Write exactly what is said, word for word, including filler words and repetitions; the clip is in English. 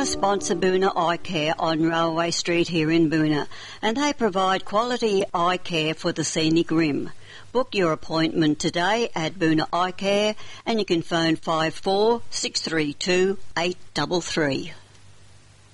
now sponsor Boona Eye Care on Railway Street here in Boona, and they provide quality eye care for the scenic rim. Book your appointment today at Boona Eye Care, and you can phone five four six three two eight three three.